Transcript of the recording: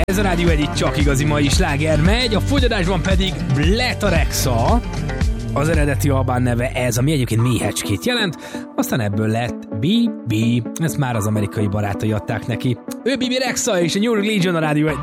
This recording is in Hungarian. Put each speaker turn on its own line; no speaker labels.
Ez a Rádió Egy csak igazi mai sláger megy, a fogyadásban pedig Bletarexa, az eredeti albán neve ez, ami egyébként méhecskét jelent, aztán ebből lett BB, ezt már az amerikai barátai adták neki. Ő BB Rexa és a New Religion a Rádió Egy.